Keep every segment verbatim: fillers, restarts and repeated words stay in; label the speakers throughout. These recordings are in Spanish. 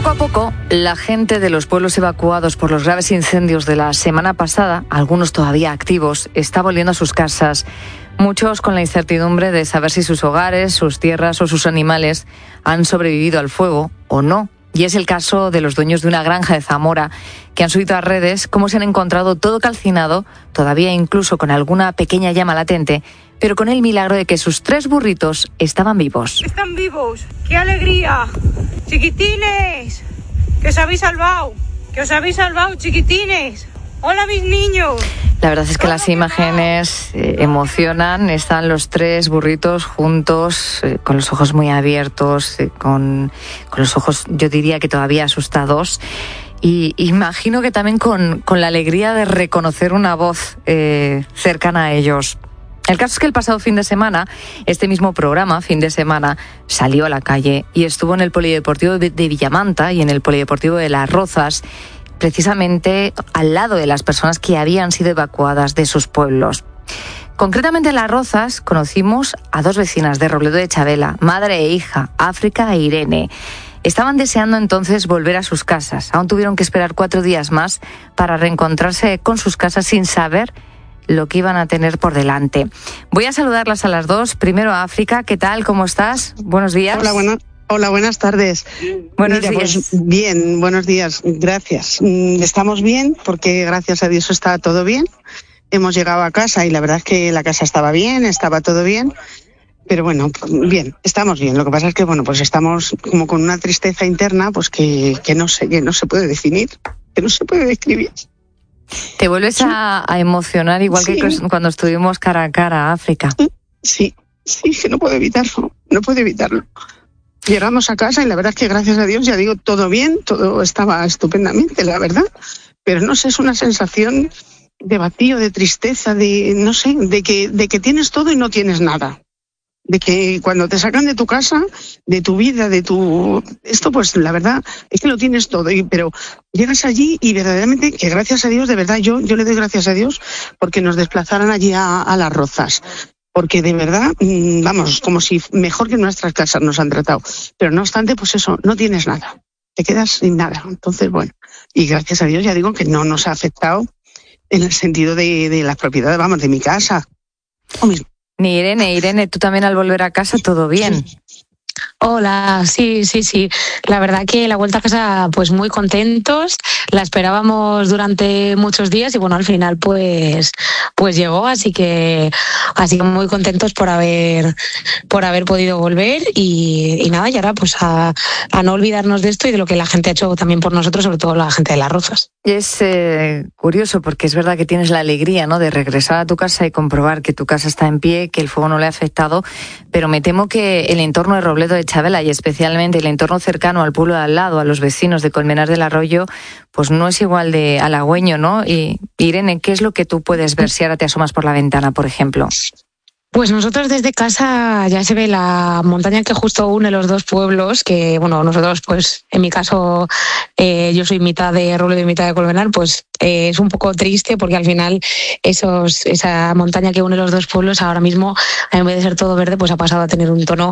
Speaker 1: Poco a poco, la gente de los pueblos evacuados por los graves incendios de la semana pasada, algunos todavía activos, está volviendo a sus casas. Muchos con la incertidumbre de saber si sus hogares, sus tierras o sus animales han sobrevivido al fuego o no. Y es el caso de los dueños de una granja de Zamora, que han subido a redes cómo se han encontrado todo calcinado, todavía incluso con alguna pequeña llama latente, pero con el milagro de que sus tres burritos estaban vivos.
Speaker 2: ¡Están vivos! ¡Qué alegría! ¡Chiquitines! ¡Que os habéis salvado! ¡Que os habéis salvado, chiquitines! ¡Hola, mis niños!
Speaker 1: La verdad es que las imágenes eh, emocionan. Están los tres burritos juntos, eh, con los ojos muy abiertos, eh, con, con los ojos, yo diría que todavía asustados. Y imagino que también con, con la alegría de reconocer una voz eh, cercana a ellos. El caso es que el pasado fin de semana, este mismo programa, Fin de Semana, salió a la calle y estuvo en el Polideportivo de Villamanta y en el Polideportivo de Las Rozas, precisamente al lado de las personas que habían sido evacuadas de sus pueblos. Concretamente en Las Rozas conocimos a dos vecinas de Robledo de Chavela, madre e hija, África e Irene. Estaban deseando entonces volver a sus casas. Aún tuvieron que esperar cuatro días más para reencontrarse con sus casas sin saber lo que iban a tener por delante. Voy a saludarlas a las dos. Primero a África, ¿qué tal? ¿Cómo estás? Buenos días.
Speaker 3: Hola, bueno, hola buenas tardes.
Speaker 1: Buenos
Speaker 3: Mira,
Speaker 1: días.
Speaker 3: Pues bien, buenos días, gracias. Estamos bien porque gracias a Dios está todo bien. Hemos llegado a casa y la verdad es que la casa estaba bien, estaba todo bien. Pero bueno, bien, estamos bien. Lo que pasa es que bueno, pues estamos como con una tristeza interna, pues que, que no sé, que no se puede definir, que no se puede describir.
Speaker 1: ¿Te vuelves a, a emocionar igual sí. que cuando estuvimos cara a cara a África?
Speaker 3: Sí, sí, que no puedo evitarlo, no puedo evitarlo. Llegamos a casa y la verdad es que gracias a Dios, ya digo, todo bien, todo estaba estupendamente, la verdad. Pero no sé, es una sensación de vacío, de tristeza, de no sé, de que, de que tienes todo y no tienes nada. De que cuando te sacan de tu casa, de tu vida, de tu... Esto pues la verdad es que lo tienes todo, y, pero llegas allí y verdaderamente, que gracias a Dios, de verdad yo, yo le doy gracias a Dios porque nos desplazaran allí a, a Las Rozas. Porque de verdad, vamos, como si mejor que en nuestras casas nos han tratado. Pero no obstante, pues eso, no tienes nada. Te quedas sin nada. Entonces, bueno, y gracias a Dios ya digo que no nos ha afectado en el sentido de, de las propiedades, vamos, de mi casa. O mismo.
Speaker 1: Ni Irene, Irene, tú también al volver a casa, ¿todo bien?
Speaker 4: Hola, sí, sí, sí. La verdad que la vuelta a casa, pues muy contentos. La esperábamos durante muchos días y bueno, al final pues, pues llegó, así que, así que muy contentos por haber, por haber podido volver y, y nada, y ahora pues a, a no olvidarnos de esto y de lo que la gente ha hecho también por nosotros, sobre todo la gente de Las Rozas.
Speaker 1: Es eh, curioso porque es verdad que tienes la alegría, ¿no?, de regresar a tu casa y comprobar que tu casa está en pie, que el fuego no le ha afectado, pero me temo que el entorno de Robledo de Chavela y especialmente el entorno cercano al pueblo de al lado, a los vecinos de Colmenar del Arroyo, pues no es igual de halagüeño, ¿no? Y Irene, ¿qué es lo que tú puedes ver si ahora te asomas por la ventana, por ejemplo?
Speaker 4: Pues nosotros desde casa ya se ve la montaña que justo une los dos pueblos, que bueno, nosotros pues en mi caso eh, yo soy mitad de Robledo y mitad de Colmenar, pues eh, es un poco triste porque al final esos, esa montaña que une los dos pueblos ahora mismo, en vez de ser todo verde, pues ha pasado a tener un tono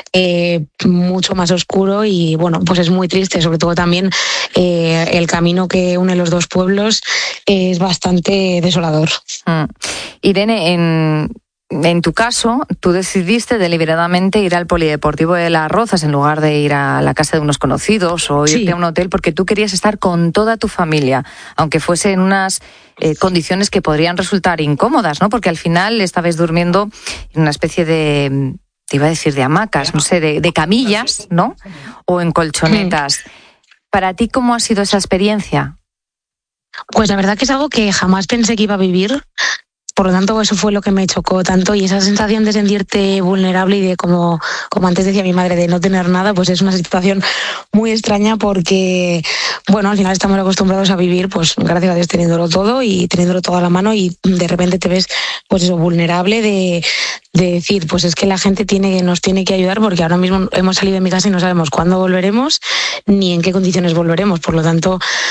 Speaker 4: eh, mucho más oscuro y bueno, pues es muy triste, sobre todo también eh, el camino que une los dos pueblos es bastante desolador.
Speaker 1: Mm. Irene, en... En tu caso, tú decidiste deliberadamente ir al Polideportivo de Las Rozas en lugar de ir a la casa de unos conocidos o irte sí. a un hotel porque tú querías estar con toda tu familia, aunque fuese en unas eh, condiciones que podrían resultar incómodas, ¿no? Porque al final estabais durmiendo en una especie de, te iba a decir de hamacas, no sé, de, de camillas, ¿no? O en colchonetas. Para ti, ¿cómo ha sido esa experiencia?
Speaker 4: Pues la verdad que es algo que jamás pensé que iba a vivir. Por lo tanto, eso fue lo que me chocó tanto y esa sensación de sentirte vulnerable y de, como, como antes decía mi madre, de no tener nada, pues es una situación muy extraña porque, bueno, al final estamos acostumbrados a vivir, pues gracias a Dios, teniéndolo todo y teniéndolo todo a la mano y de repente te ves, pues eso, vulnerable de, de decir, pues es que la gente tiene, nos tiene que ayudar porque ahora mismo hemos salido de mi casa y no sabemos cuándo volveremos ni en qué condiciones volveremos. Por lo tanto,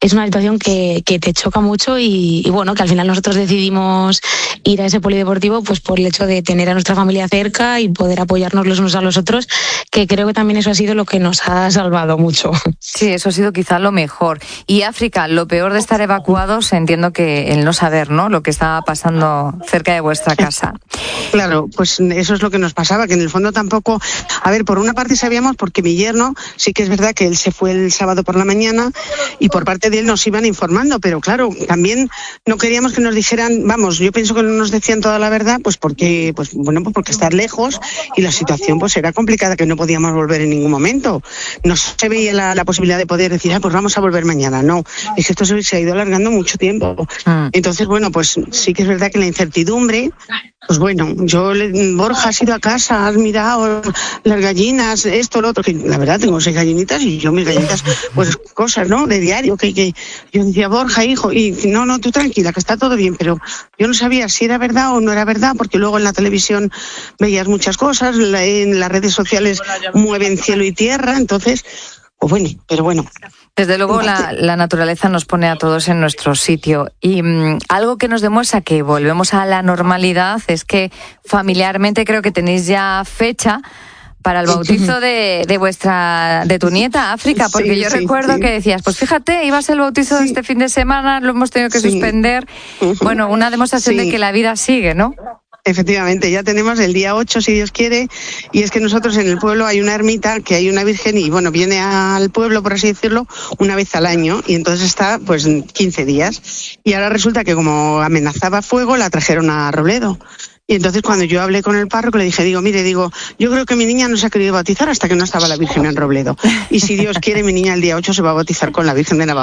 Speaker 4: es una situación que, que te choca mucho y, y bueno, que al final nosotros decidimos ir a ese polideportivo pues por el hecho de tener a nuestra familia cerca y poder apoyarnos los unos a los otros, que creo que también eso ha sido lo que nos ha salvado mucho.
Speaker 1: Sí, eso ha sido quizá lo mejor. Y África, lo peor de estar evacuados, entiendo que el no saber, ¿no?, lo que estaba pasando cerca de vuestra casa.
Speaker 3: Claro, pues eso es lo que nos pasaba, que en el fondo tampoco, a ver, por una parte sabíamos porque mi yerno, sí que es verdad que él se fue el sábado por la mañana y por parte de él nos iban informando, pero claro, también no queríamos que nos dijeran, vamos, yo pienso que no nos decían toda la verdad, pues porque, pues bueno, pues porque estar lejos y la situación pues era complicada, que no podíamos volver en ningún momento. No se veía la, la posibilidad de poder decir, ah, pues vamos a volver mañana. No, es que esto se, se ha ido alargando mucho tiempo. Mm. Entonces, bueno, pues sí que es verdad que la incertidumbre, pues bueno, yo, Borja, has ido a casa, has mirado las gallinas, esto, lo otro, que la verdad tengo seis gallinitas y yo mis gallinitas, pues cosas, ¿no?, de diario, que, que yo decía, Borja, hijo, y no, no, tú tranquila, que está todo bien, pero yo no sabía si era verdad o no era verdad, porque luego en la televisión veías muchas cosas, en las redes sociales mueven cielo y tierra, entonces, pues bueno, pero bueno.
Speaker 1: Desde luego la, la naturaleza nos pone a todos en nuestro sitio y mmm, algo que nos demuestra que volvemos a la normalidad es que familiarmente creo que tenéis ya fecha para el bautizo de, de vuestra de tu nieta, África, porque sí, yo sí, recuerdo sí. que decías, pues fíjate, iba a ser el bautizo sí. de este fin de semana, lo hemos tenido que sí. suspender. Uh-huh. Bueno, una demostración sí. de que la vida sigue, ¿no?
Speaker 3: Efectivamente, ya tenemos el día ocho, si Dios quiere, y es que nosotros en el pueblo hay una ermita, que hay una virgen, y bueno, viene al pueblo, por así decirlo, una vez al año, y entonces está pues quince días. Y ahora resulta que como amenazaba fuego, la trajeron a Robledo. Y entonces cuando yo hablé con el párroco le dije, digo, mire, digo, yo creo que mi niña no se ha querido bautizar hasta que no estaba la Virgen en Robledo. Y si Dios quiere, mi niña el día ocho se va a bautizar con la Virgen de Navarra.